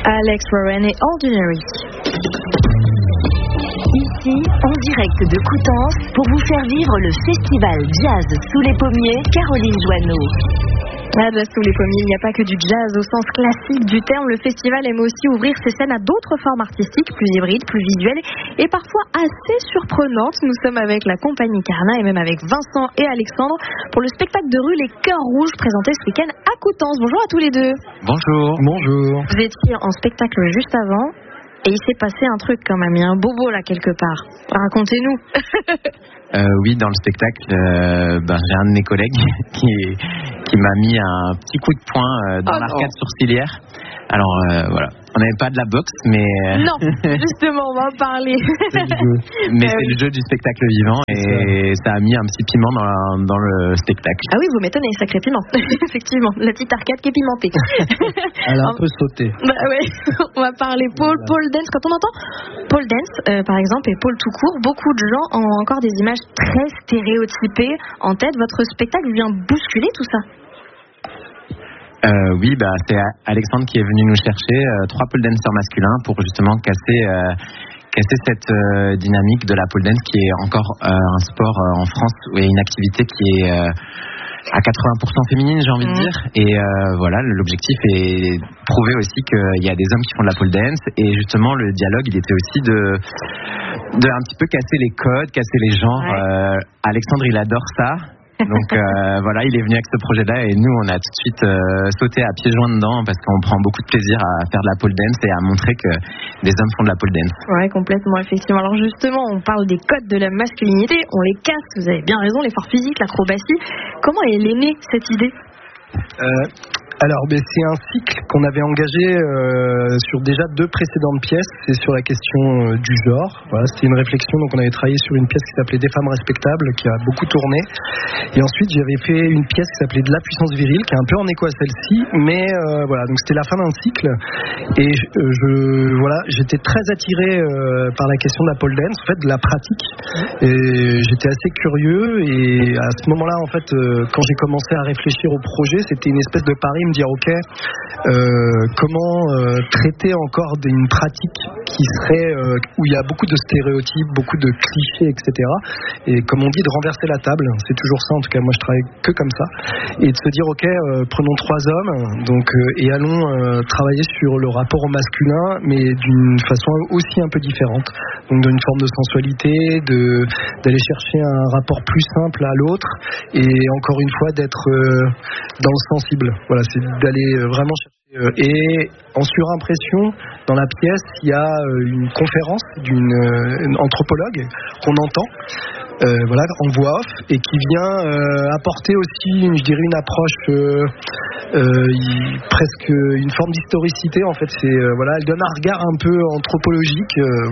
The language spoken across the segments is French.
Alex Warren et Ordinary. Ici, en direct de Coutances, pour vous faire vivre le festival Jazz sous les pommiers, Caroline Joanneau. Jazz sous les pommiers, il n'y a pas que du jazz au sens classique du terme. Le festival aime aussi ouvrir ses scènes à d'autres formes artistiques, plus hybrides, plus visuelles et parfois assez surprenantes. Nous sommes avec la compagnie Carna et même avec Vincent et Alexandre pour le spectacle de rue Les Cœurs Rouges présenté ce week-end à Coutances. Bonjour à tous les deux. Bonjour. Bonjour. Vous étiez en spectacle juste avant et il s'est passé un truc quand même. Il y a un bobo là quelque part. Racontez-nous. Oui, dans le spectacle, j'ai un de mes collègues qui m'a mis un petit coup de poing dans l'arcade sourcilière. Alors voilà, on n'avait pas de la boxe, mais... Non, justement, on va en parler. Mais c'est le jeu du spectacle vivant et ça a mis un petit piment dans le spectacle. Ah oui, vous m'étonnez, sacré piment. Effectivement, la petite arcade qui est pimentée. Elle a un peu sauté. Bah ouais, on va parler pole dance. Quand on entend pole dance, par exemple, et pole tout court, beaucoup de gens ont encore des images très stéréotypées en tête. Votre spectacle vient bousculer tout ça. Oui, c'est Alexandre qui est venu nous chercher 3 pole dancers masculins pour justement casser cette dynamique de la pole dance qui est encore un sport en France et une activité qui est à 80% féminine, j'ai envie de dire. Et voilà, l'objectif est de prouver aussi qu'il y a des hommes qui font de la pole dance et justement le dialogue, il était aussi de un petit peu casser les codes, casser les genres. Ouais. Alexandre, il adore ça. Donc voilà, il est venu avec ce projet-là et nous on a tout de suite sauté à pieds joints dedans parce qu'on prend beaucoup de plaisir à faire de la pole dance et à montrer que des hommes font de la pole dance. Ouais, complètement, effectivement. Alors justement, on parle des codes de la masculinité, on les casse, vous avez bien raison, l'effort physique, l'acrobatie. Comment est née cette idée ? Alors, c'est un cycle qu'on avait engagé sur déjà 2 précédentes pièces. C'est sur la question du genre. Voilà, c'était une réflexion. Donc, on avait travaillé sur une pièce qui s'appelait Des femmes respectables, qui a beaucoup tourné. Et ensuite, j'avais fait une pièce qui s'appelait De la puissance virile, qui est un peu en écho à celle-ci. Mais voilà, donc c'était la fin d'un cycle. Et j'étais très attiré par la question de la pole dance, en fait, de la pratique. Et j'étais assez curieux. Et à ce moment-là, en fait, quand j'ai commencé à réfléchir au projet, c'était une espèce de pari, me dire comment traiter encore une pratique qui serait où il y a beaucoup de stéréotypes, beaucoup de clichés, etc. Et comme on dit, de renverser la table, c'est toujours ça. En tout cas, moi je travaille que comme ça, et de se dire prenons 3 hommes et allons travailler sur le rapport au masculin, mais d'une façon aussi un peu différente, donc d'une forme de sensualité, d'aller chercher un rapport plus simple à l'autre, et encore une fois d'être dans le sensible. Voilà, c'est d'aller vraiment chercher. Et en surimpression, dans la pièce, il y a une conférence d'une anthropologue qu'on entend, en voix off, et qui vient apporter aussi, je dirais, une approche presque une forme d'historicité. En fait, elle donne un regard un peu anthropologique,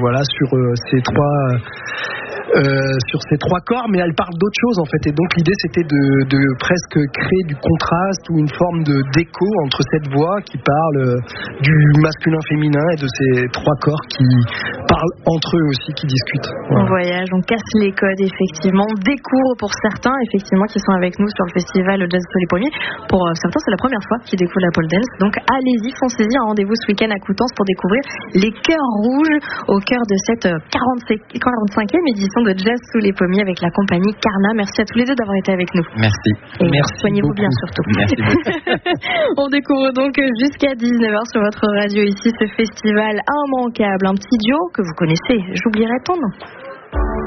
sur ces 3 corps, mais elle parle d'autre chose en fait. Et donc l'idée c'était de presque créer du contraste ou une forme d'écho entre cette voix qui parle du masculin-féminin et de ces 3 corps qui parlent entre eux aussi, qui discutent. Voilà. On voyage, on casse les codes effectivement, on découvre pour certains effectivement qui sont avec nous sur le festival Jazz sous les pommiers. Pour certains c'est la première fois qu'ils découvrent la pole dance, donc allez-y, foncez-y, un rendez-vous ce week-end à Coutances pour découvrir les Cœurs Rouges au cœur de cette 45e édition de Jazz sous les pommiers avec la compagnie Carna. Merci à tous les deux d'avoir été avec nous. Merci. Et merci soignez-vous beaucoup. bien surtout. Merci beaucoup. On découvre donc jusqu'à 19h sur votre radio ici ce festival immanquable, un petit duo que vous connaissez. J'oublierai ton nom.